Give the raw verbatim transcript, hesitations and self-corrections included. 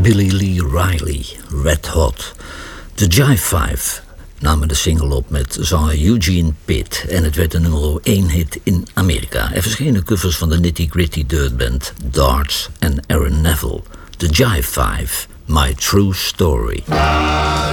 Billy Lee Riley, Red Hot. The Jive Five namen de single op met zanger Eugene Pitt en het werd een nummer één hit in Amerika. Er verschenen covers van de Nitty Gritty Dirt Band, Darts en Aaron Neville. The Jive Five, My True Story.